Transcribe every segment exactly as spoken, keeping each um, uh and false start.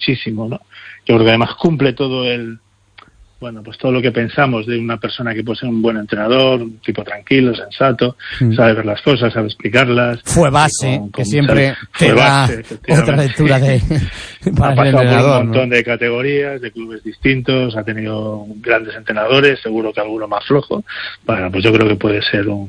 muchísimo, ¿no? Yo creo que además cumple todo el, bueno, pues todo lo que pensamos de una persona que puede ser un buen entrenador, un tipo tranquilo, sensato, mm. sabe ver las cosas, sabe explicarlas. Fue base, con, con, que siempre te da otra lectura de para ha pasado el entrenador, por un montón ¿no? de categorías, de clubes distintos, ha tenido grandes entrenadores, seguro que alguno más flojo. Bueno, pues yo creo que puede ser un,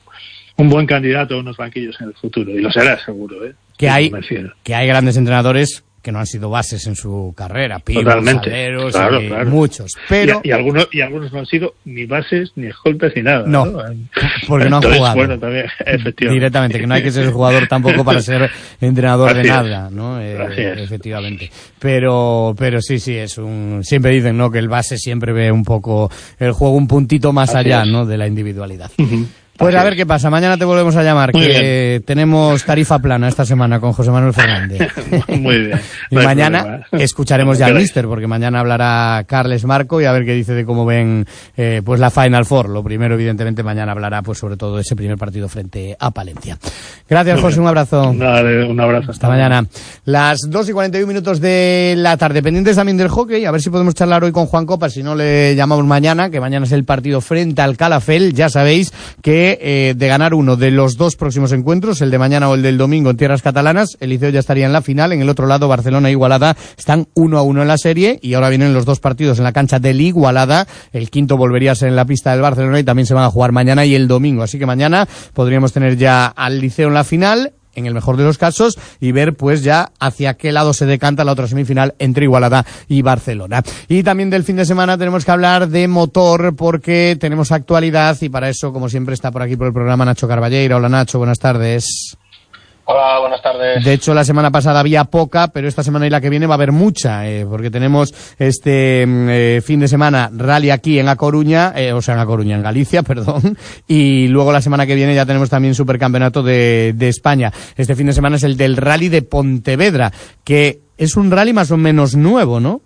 un buen candidato a unos banquillos en el futuro, y lo será seguro, ¿eh? Que hay, que hay grandes entrenadores que no han sido bases en su carrera, Pibos, Saleros, claro, y claro. muchos, pero y, y algunos y algunos no han sido ni bases, ni escoltas, ni nada, no, ¿no? porque no han Entonces, jugado. Bueno, también, efectivamente. Directamente, que no hay que ser jugador tampoco para ser entrenador Así de es. nada, ¿no? Eh, Así es. Efectivamente. Pero, pero sí, sí, es un, siempre dicen, ¿no? Que el base siempre ve un poco el juego un puntito más Así allá, es. ¿no? De la individualidad. Uh-huh. Pues Así a ver es. qué pasa, mañana te volvemos a llamar, Muy que bien. tenemos tarifa plana esta semana con José Manuel Fernández. Muy bien. Y No hay mañana problema. escucharemos ya al Gracias. míster, porque mañana hablará Carles Marco y a ver qué dice de cómo ven eh, pues la Final Four. Lo primero, evidentemente, mañana hablará pues sobre todo de ese primer partido frente a Palencia. Gracias, Muy José, bien. un abrazo. Dale, un abrazo. Hasta mañana. Las dos y cuarenta y un minutos de la tarde. Pendientes también del hockey. A ver si podemos charlar hoy con Juan Copa. Si no, le llamamos mañana, que mañana es el partido frente al Calafell. Ya sabéis que eh, de ganar uno de los dos próximos encuentros, el de mañana o el del domingo en tierras catalanas, el Liceo ya estaría en la final. En el otro lado, Barcelona e Igualada están uno a uno en la serie. Y ahora vienen los dos partidos en la cancha del Igualada. El quinto volvería a ser en la pista del Barcelona y también se van a jugar mañana y el domingo. Así que mañana podríamos tener ya al Liceo en la final, en el mejor de los casos, y ver pues ya hacia qué lado se decanta la otra semifinal entre Igualada y Barcelona. Y también del fin de semana tenemos que hablar de motor, porque tenemos actualidad, y para eso, como siempre, está por aquí por el programa Nacho Carballeira. Hola, Nacho, buenas tardes. Hola, buenas tardes. De hecho, la semana pasada había poca, pero esta semana y la que viene va a haber mucha, eh, porque tenemos este eh, fin de semana rally aquí en A Coruña, eh, o sea, en A Coruña, en Galicia, perdón, y luego la semana que viene ya tenemos también Supercampeonato de, de España. Este fin de semana es el del rally de Pontevedra, que es un rally más o menos nuevo, ¿no?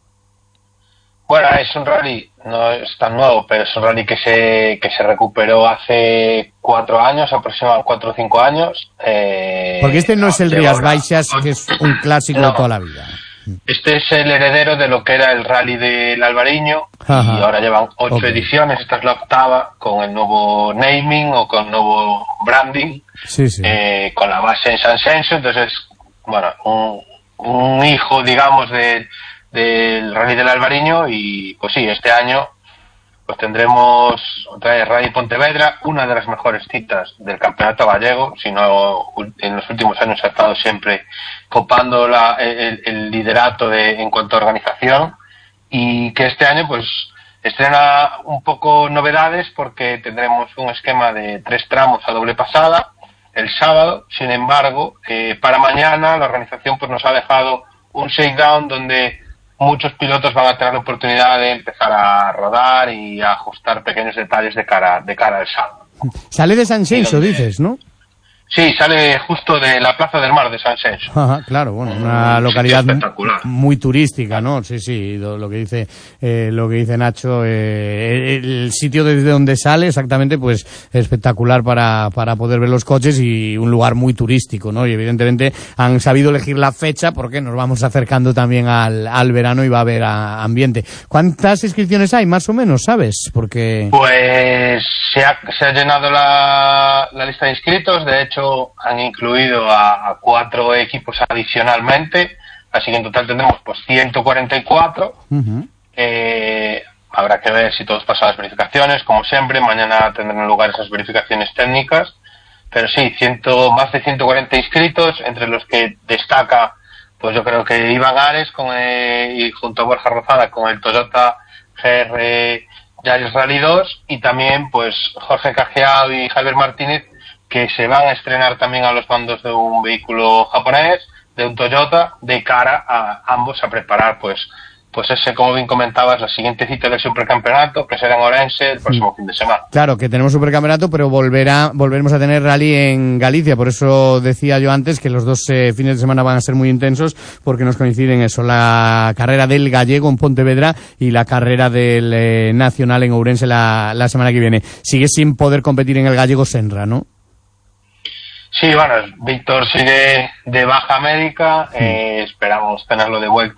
Bueno, es un rally, no es tan nuevo, pero es un rally que se que se recuperó hace cuatro años, aproximadamente cuatro o cinco años. Eh, Porque este no es el Rías ahora, Baixas, que es un clásico no, de toda la vida. Este es el heredero de lo que era el rally del Albariño. Ajá. Y ahora llevan ocho Okay. ediciones, esta es la octava, con el nuevo naming o con el nuevo branding, Sí, sí. eh, con la base en San Senso. Entonces, bueno, un, un hijo, digamos, de del Rally del Albariño. Y pues sí, este año pues tendremos otra vez Rally Pontevedra, una de las mejores citas del campeonato gallego, si no en los últimos años ha estado siempre copando la, el, el liderato de, en cuanto a organización, y que este año pues estrena un poco novedades, porque tendremos un esquema de tres tramos a doble pasada el sábado. Sin embargo, eh, para mañana la organización pues nos ha dejado un shakedown donde muchos pilotos van a tener la oportunidad de empezar a rodar y a ajustar pequeños detalles de cara de cara al sábado. Sale de San Senso, donde, dices, ¿no? Sí, sale justo de la Plaza del Mar de San Senso. Ajá, claro, bueno, una un localidad espectacular, muy turística, ¿no? Sí, sí, lo, lo que dice eh, lo que dice Nacho, eh, el sitio desde donde sale exactamente, pues espectacular para para poder ver los coches, y un lugar muy turístico, ¿no? Y evidentemente han sabido elegir la fecha porque nos vamos acercando también al, al verano y va a haber a, ambiente. ¿Cuántas inscripciones hay, más o menos, sabes? Porque Pues se ha, se ha llenado la, la lista de inscritos. De hecho, han incluido a, a cuatro equipos adicionalmente, así que en total tendremos pues ciento cuarenta y cuatro. uh-huh. Eh, habrá que ver si todos pasan las verificaciones, como siempre. Mañana tendrán lugar esas verificaciones técnicas, pero sí, ciento, más de ciento cuarenta inscritos, entre los que destaca, pues yo creo que Iván Ares con el, y junto a Borja Rozada con el Toyota G R Yaris Rally dos, y también pues Jorge Cajeado y Javier Martínez, que se van a estrenar también a los mandos de un vehículo japonés, de un Toyota, de cara a ambos a preparar pues pues ese, como bien comentabas, la siguiente cita del Supercampeonato, que será en Orense el próximo fin de semana. Claro, que tenemos Supercampeonato, pero volverá, volveremos a tener rally en Galicia. Por eso decía yo antes que los dos eh, fines de semana van a ser muy intensos, porque nos coinciden eso, la carrera del Gallego en Pontevedra y la carrera del eh, Nacional en Ourense la, la semana que viene. Sigue sin poder competir en el Gallego Senra, ¿no? Sí, bueno, Víctor sigue de baja médica, eh, esperamos tenerlo de vuelta